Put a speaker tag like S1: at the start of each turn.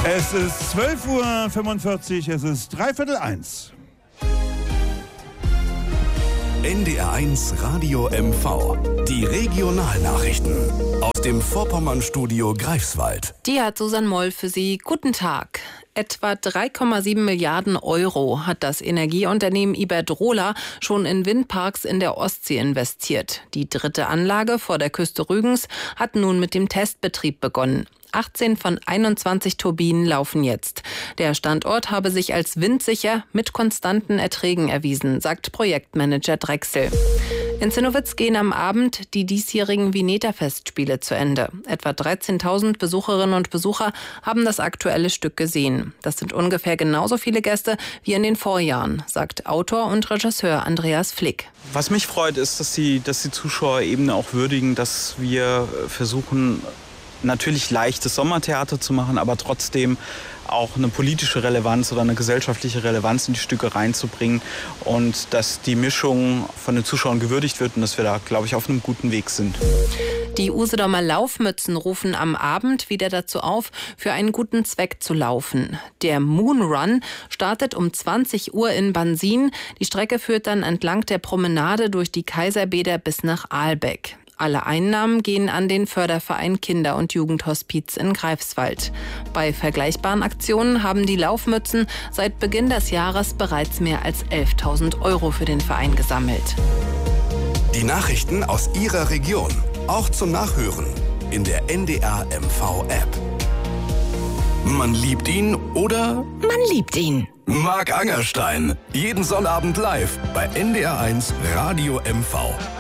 S1: Es ist 12:45 Uhr, es ist 12:45.
S2: NDR1 Radio MV. Die Regionalnachrichten aus dem Vorpommernstudio Greifswald.
S3: Die hat Susanne Moll für Sie. Guten Tag. Etwa 3,7 Milliarden Euro hat das Energieunternehmen Iberdrola schon in Windparks in der Ostsee investiert. Die dritte Anlage vor der Küste Rügens hat nun mit dem Testbetrieb begonnen. 18 von 21 Turbinen laufen jetzt. Der Standort habe sich als windsicher mit konstanten Erträgen erwiesen, sagt Projektmanager Drechsel. In Zinnowitz gehen am Abend die diesjährigen Vineta-Festspiele zu Ende. Etwa 13.000 Besucherinnen und Besucher haben das aktuelle Stück gesehen. Das sind ungefähr genauso viele Gäste wie in den Vorjahren, sagt Autor und Regisseur Andreas Flick.
S4: Was mich freut, ist, dass die Zuschauer eben auch würdigen, dass wir versuchen, natürlich leichtes Sommertheater zu machen, aber trotzdem auch eine politische Relevanz oder eine gesellschaftliche Relevanz in die Stücke reinzubringen und dass die Mischung von den Zuschauern gewürdigt wird und dass wir da, glaube ich, auf einem guten Weg sind.
S3: Die Usedomer Laufmützen rufen am Abend wieder dazu auf, für einen guten Zweck zu laufen. Der Moon Run startet um 20 Uhr in Bansin. Die Strecke führt dann entlang der Promenade durch die Kaiserbäder bis nach Ahlbeck. Alle Einnahmen gehen an den Förderverein Kinder- und Jugendhospiz in Greifswald. Bei vergleichbaren Aktionen haben die Laufmützen seit Beginn des Jahres bereits mehr als 11.000 Euro für den Verein gesammelt.
S2: Die Nachrichten aus Ihrer Region, auch zum Nachhören in der NDR MV App. Man liebt ihn oder
S3: Man liebt ihn.
S2: Marc Angerstein. Jeden Sonnabend live bei NDR1 Radio MV.